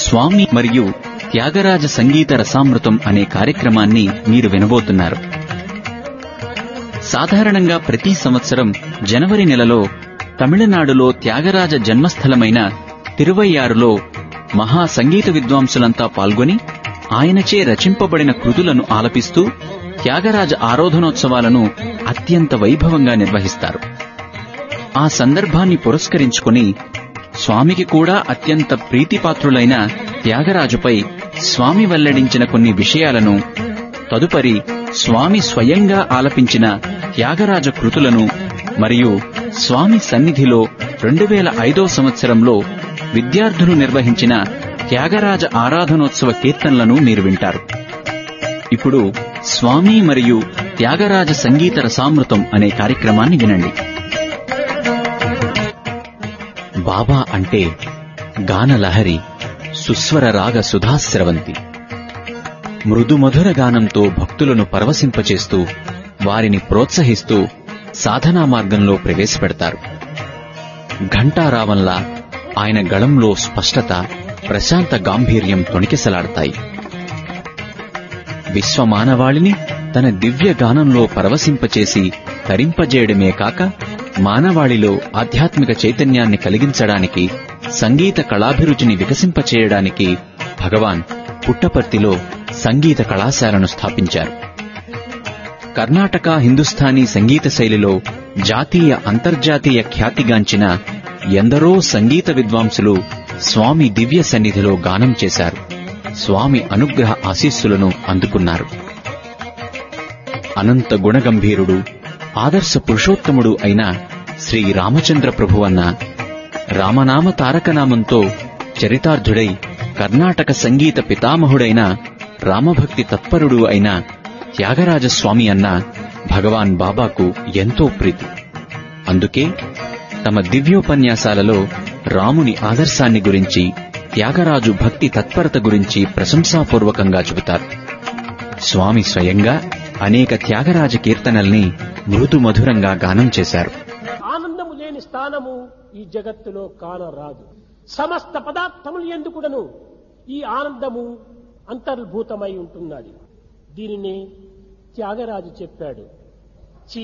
స్వామి మరియు త్యాగరాజ సంగీత రసామృతం అనే కార్యక్రమాన్ని మీరు వినబోతున్నారు. సాధారణంగా ప్రతి సంవత్సరం జనవరి నెలలో తమిళనాడులో త్యాగరాజ జన్మస్థలమైన తిరువయ్యారులో మహా సంగీత విద్వాంసులంతా పాల్గొని ఆయనచే రచింపబడిన కృతులను ఆలపిస్తూ త్యాగరాజ ఆరాధనోత్సవాలను అత్యంత వైభవంగా నిర్వహిస్తారు. ఆ సందర్భాన్ని పురస్కరించుకుని స్వామికి కూడా అత్యంత ప్రీతిపాత్రులైన త్యాగరాజుపై స్వామి వెల్లడించిన కొన్ని విషయాలను, తదుపరి స్వామి స్వయంగా ఆలపించిన త్యాగరాజ కృతులను మరియు స్వామి సన్నిధిలో 2005 సంవత్సరంలో విద్యార్థులు నిర్వహించిన త్యాగరాజ ఆరాధనోత్సవ కీర్తనలను మీరు వింటారు. ఇప్పుడు స్వామి మరియు త్యాగరాజ సంగీత రసామృతం అనే కార్యక్రమాన్ని వినండి. బాబా అంటే గానలహరి, సుస్వర రాగ సుధాస్రవంతి. మృదుమధుర గానంతో భక్తులను పరవశింపచేస్తూ వారిని ప్రోత్సహిస్తూ సాధనా మార్గంలో ప్రవేశపెడతారు. ఘంటారావంలా ఆయన గళంలో స్పష్టత, ప్రశాంత గాంభీర్యం తొణికిసలాడతాయి. విశ్వమానవాళిని తన దివ్య గానంలో పరవశింపచేసి తరింపజేయడమే కాక మానవాళిలో ఆధ్యాత్మిక చైతన్యాన్ని కలిగించడానికి, సంగీత కళాభిరుచిని వికసింపచేయడానికి భగవాన్ పుట్టపర్తిలో సంగీత కళాశాలను స్థాపించారు. కర్ణాటక హిందుస్థానీ సంగీత శైలిలో జాతీయ అంతర్జాతీయ ఖ్యాతిగాంచిన ఎందరో సంగీత విద్వాంసులు స్వామి దివ్య సన్నిధిలో గానం చేశారు. స్వామి అనుగ్రహ ఆశీస్సులను అందుకున్నారు. అనంత గుణగంభీరుడు, ఆదర్శ పురుషోత్తముడు అయిన శ్రీ రామచంద్ర ప్రభువన్న రామనామ తారకనామంతో చరితార్థుడై కర్ణాటక సంగీత పితామహుడైన రామభక్తి తత్పరుడు అయిన త్యాగరాజస్వామి అన్న భగవాన్ బాబాకు ఎంతో ప్రీతి. అందుకే తమ దివ్యోపన్యాసాలలో రాముని ఆదర్శాన్ని గురించి, త్యాగరాజు భక్తి తత్పరత గురించి ప్రశంసాపూర్వకంగా చెబుతారు. స్వామి స్వయంగా అనేక త్యాగరాజ కీర్తనల్ని మృదుమధురంగా గానం చేశారు. ఆనందము లేని స్థానము ఈ జగత్తులో కానరాదు. సమస్త పదార్థములు ఎందుకుడను ఈ ఆనందము అంతర్భూతమై ఉంటున్నది. దీనిని త్యాగరాజు చెప్పాడు.